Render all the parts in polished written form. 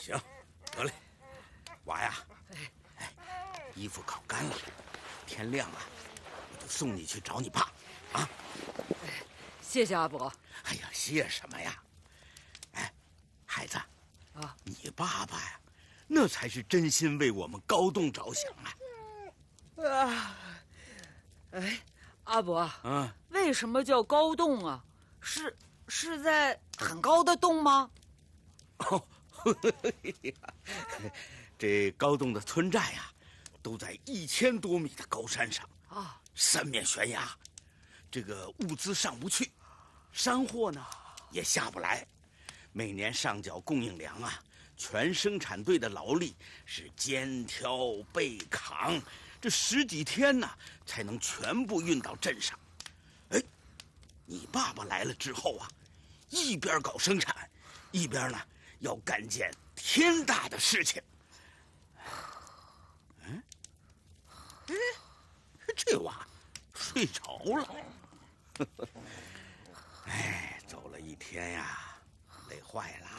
行，得嘞，娃呀，衣服烤干了，天亮了，我就送你去找你爸，啊！ 谢谢阿伯。 哎呀，谢什么呀？哎，孩子， 啊， 你爸爸呀，那才是真心为我们高栋着想啊！ 哎，阿伯， 嗯， 为什么叫高洞啊？是在很高的洞吗？ 哦，这高栋的村寨呀，都在1000多米的高山上啊， 三面悬崖，这个物资上不去，山货呢也下不来，每年上缴供应粮啊，全生产队的劳力是肩挑背扛，这10几天呢才能全部运到镇上。哎，你爸爸来了之后啊，一边搞生产，一边呢要干件天大的事情。这娃睡着了。哎，走了一天呀，累坏了。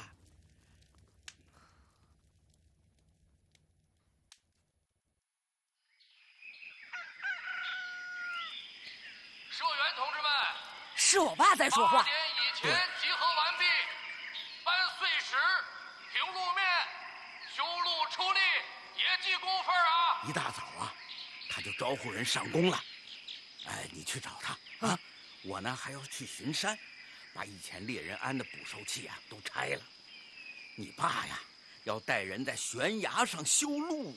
社员同志们， 是我爸在说话。 8点以前集合完毕，搬碎石、平路面、修路出力，也记工分啊！ 一大早啊，他就招呼人上工了。哎，你去找他啊！我呢还要去巡山，把以前猎人安的捕兽器啊都拆了。你爸呀，要带人在悬崖上修路。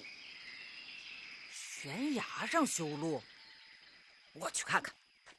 悬崖上修路，我去看看。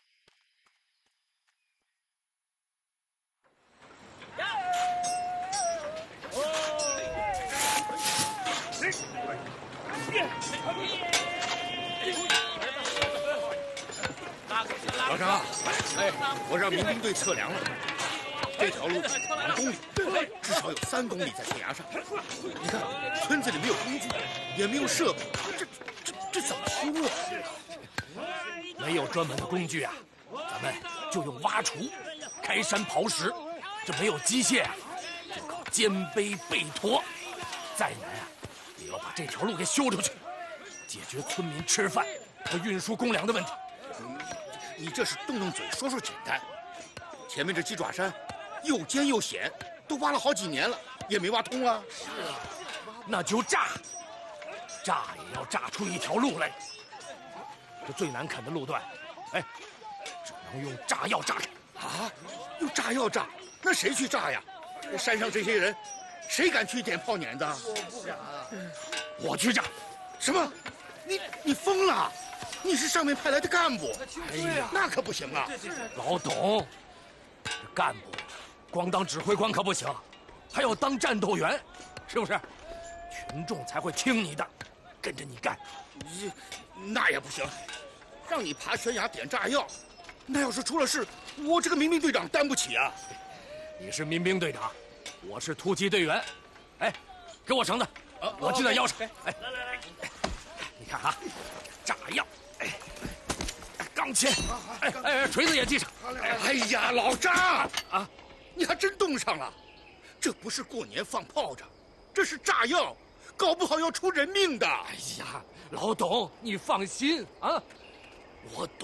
老张啊，哎，我让民兵队测量了，这条路2公里，至少有3公里在悬崖上。你看，村子里没有工具，也没有设备，这怎么修啊？ 没有专门的工具啊，咱们就用挖锄、开山刨石。这没有机械啊，就靠肩背背驮。再难啊，也要把这条路给修出去，解决村民吃饭和运输公粮的问题。 你这是动动嘴说说简单，前面这鸡爪山又尖又险，都挖了好几年了，也没挖通啊。 是啊，那就炸也要炸出一条路来。这最难啃的路段，哎，只能用炸药炸开。 啊，用炸药炸？那谁去炸呀？山上这些人，谁敢去点炮碾子？ 我不敢。我去炸。 什么？你疯了？你是上面派来的干部， 哎呀， 那可不行啊！ 老董，这干部光当指挥官可不行，还要当战斗员，是不是？群众才会听你的，跟着你干。 那也不行，让你爬悬崖点炸药，那要是出了事，我这个民兵队长担不起啊！ 你是民兵队长，我是突击队员。哎，给我绳子，我系在腰上。哎，来，你看啊，炸药。钢钎，锤子也系上。 哎呀，老张啊，你还真冻上了。这不是过年放炮仗，这是炸药，搞不好要出人命的。 哎呀，老董，你放心啊，我懂。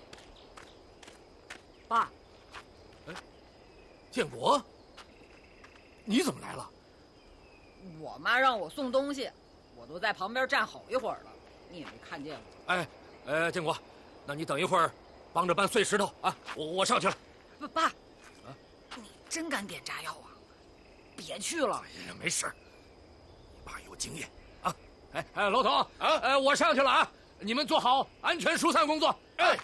爸， 建国，你怎么来了？ 我妈让我送东西，我都在旁边站好一会儿了，你也没看见我。 建国。那你等一会儿，帮着搬碎石头啊！我上去了。 爸，你真敢点炸药啊？别去了。 哎呀，没事，你爸有经验啊！老董啊，我上去了啊！你们做好安全疏散工作。哎，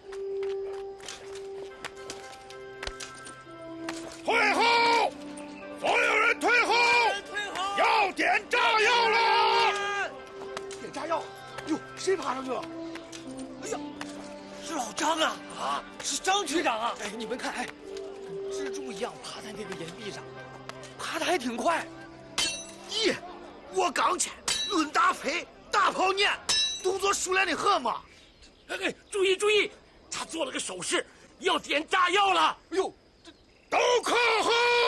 退后！所有人退后！要点炸药了！ 点炸药！哟，谁爬上去了？哎呀！是老张啊！啊，是张局长啊！哎，你们看，蜘蛛一样爬在那个岩壁上，爬得还挺快。 咦，我刚去，论大配，大炮念，动作熟练的很嘛。 哎，注意，他做了个手势，要点炸药了。 哎呦，都靠后！